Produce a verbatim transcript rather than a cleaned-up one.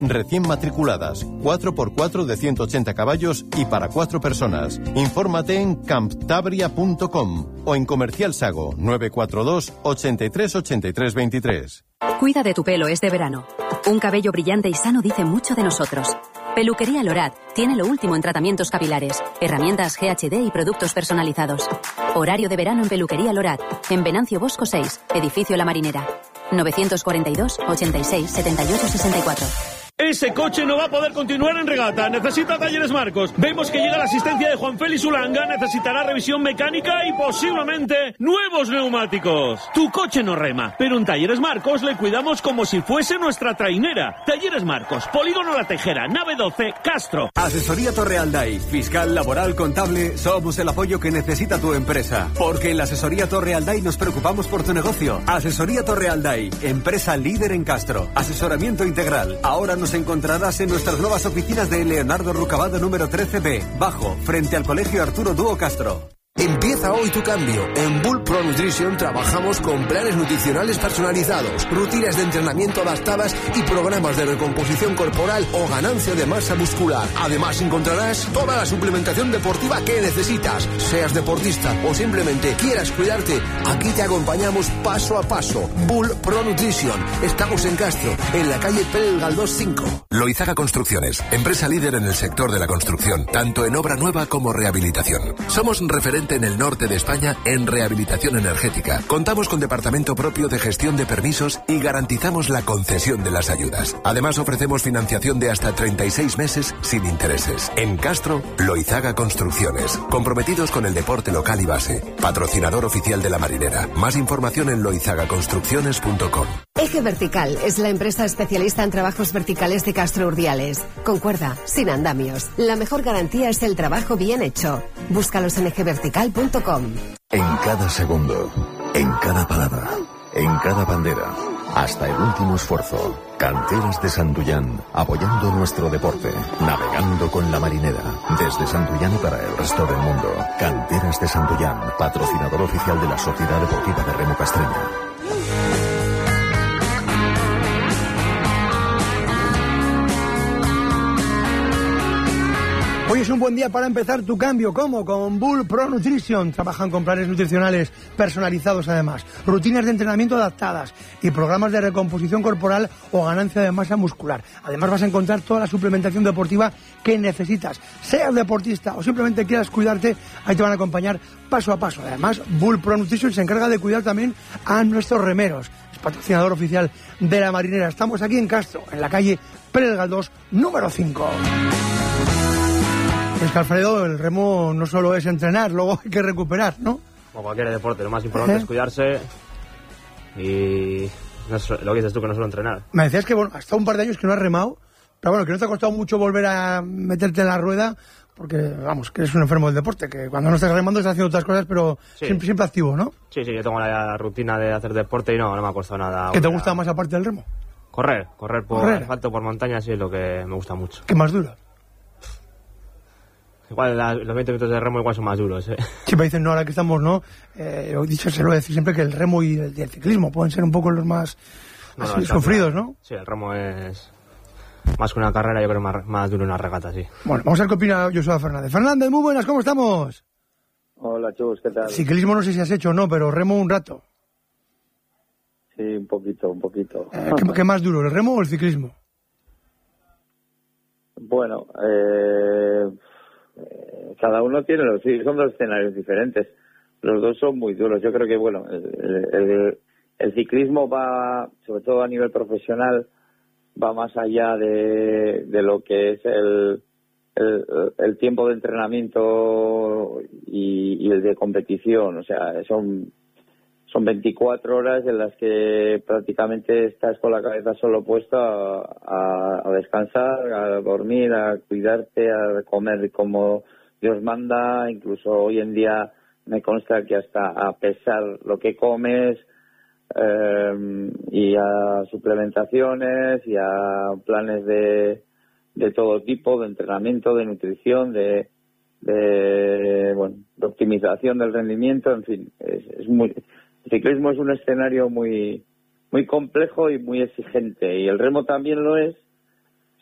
recién matriculadas, cuatro por cuatro de ciento ochenta caballos y para cuatro personas. Infórmate en camptabria punto com o en Comercial Sago nueve cuatro dos, ochenta y tres, ochenta y tres, veintitrés. Cuida de tu pelo este verano. Un cabello brillante y sano dice mucho de nosotros. Peluquería Lorat tiene lo último en tratamientos capilares, herramientas G H D y productos personalizados. Horario de verano en Peluquería Lorat, en Venancio Bosco seis, Edificio La Marinera. novecientos cuarenta y dos, ochenta y seis, setenta y ocho, sesenta y cuatro. Ese coche no va a poder continuar en regata. Necesita Talleres Marcos. Vemos que llega la asistencia de Juan Félix Ulanga. Necesitará revisión mecánica y posiblemente nuevos neumáticos. Tu coche no rema, pero en Talleres Marcos le cuidamos como si fuese nuestra trainera. Talleres Marcos, Polígono La Tejera, nave doce, Castro. Asesoría Torrealday, fiscal, laboral, contable. Somos el apoyo que necesita tu empresa. Porque en la Asesoría Torrealday nos preocupamos por tu negocio. Asesoría Torrealday, empresa líder en Castro. Asesoramiento integral. Ahora nos encontrarás en nuestras nuevas oficinas de Leonardo Rucabado número trece B, bajo, frente al Colegio Arturo Dúo Castro. Empieza hoy tu cambio. En Bull Pro Nutrition trabajamos con planes nutricionales personalizados, rutinas de entrenamiento adaptadas y programas de recomposición corporal o ganancia de masa muscular. Además encontrarás toda la suplementación deportiva que necesitas. Seas deportista o simplemente quieras cuidarte, aquí te acompañamos paso a paso. Bull Pro Nutrition. Estamos en Castro, en la calle Pérez Galdós cinco. Loizaga Construcciones, empresa líder en el sector de la construcción, tanto en obra nueva como rehabilitación. Somos referentes en el norte de España en rehabilitación energética. Contamos con departamento propio de gestión de permisos y garantizamos la concesión de las ayudas. Además ofrecemos financiación de hasta treinta y seis meses sin intereses. En Castro, Loizaga Construcciones. Comprometidos con el deporte local y base. Patrocinador oficial de la Marinera. Más información en loizaga construcciones punto com. Eje Vertical es la empresa especialista en trabajos verticales de Castro Urdiales. Con cuerda, sin andamios. La mejor garantía es el trabajo bien hecho. Búscalos en eje vertical punto com. En cada segundo, en cada palabra, en cada bandera, hasta el último esfuerzo. Canteras de Santullán, apoyando nuestro deporte, navegando con la Marinera, desde Santullán y para el resto del mundo. Canteras de Santullán, patrocinador oficial de la Sociedad Deportiva de Remo Castreña. Hoy es un buen día para empezar tu cambio. ¿Cómo? Con Bull Pro Nutrition. Trabajan con planes nutricionales personalizados además, rutinas de entrenamiento adaptadas y programas de recomposición corporal o ganancia de masa muscular. Además vas a encontrar toda la suplementación deportiva que necesitas. Seas deportista o simplemente quieras cuidarte, ahí te van a acompañar paso a paso. Además, Bull Pro Nutrition se encarga de cuidar también a nuestros remeros. Es patrocinador oficial de la Marinera. Estamos aquí en Castro, en la calle Pérez Galdós número cinco. Es que, Alfredo, el remo no solo es entrenar, luego hay que recuperar, ¿no? Como cualquier deporte, lo más importante ¿Eh? es cuidarse y no es, lo que dices tú, que no solo entrenar. Me decías que, bueno, hasta un par de años que no has remado, pero bueno, que no te ha costado mucho volver a meterte en la rueda, porque, vamos, que eres un enfermo del deporte, que cuando no estás remando estás haciendo otras cosas, pero sí. siempre, siempre activo, ¿no? Sí, sí, yo tengo la rutina de hacer deporte y no, no me ha costado nada. ¿Qué te gusta más aparte del remo? Correr, correr por correr. asfalto, por montaña, sí es lo que me gusta mucho. ¿Qué más duro? Igual la, los veinte minutos de remo igual son más duros, ¿eh? Sí, me dicen, no, ahora que estamos, ¿no? Eh, he dicho, se lo voy a decir siempre, que el remo y el, y el ciclismo pueden ser un poco los más no, no, sufridos, ¿no? Sí, el remo es más que una carrera, yo creo más, más duro una regata, sí. Bueno, vamos a ver qué opina Joshua Fernández. Fernández, muy buenas, ¿cómo estamos? Hola, Chus, ¿qué tal? Ciclismo no sé si has hecho o no, pero remo un rato. Sí, un poquito, un poquito. Eh, ¿qué, ¿Qué más duro, el remo o el ciclismo? Bueno, eh... cada uno tiene los sí, son dos escenarios diferentes, los dos son muy duros. Yo creo que bueno el, el, el ciclismo va, sobre todo a nivel profesional, va más allá de, de lo que es el, el, el tiempo de entrenamiento y, y el de competición. O sea, son son veinticuatro horas en las que prácticamente estás con la cabeza solo puesta a, a, a descansar, a dormir, a cuidarte, a comer como Dios manda. Incluso hoy en día me consta que hasta a pesar lo que comes, eh, y a suplementaciones y a planes de, de todo tipo, de entrenamiento, de nutrición, de, de, bueno, de optimización del rendimiento, en fin, es, es muy... El ciclismo es un escenario muy muy complejo y muy exigente, y el remo también lo es,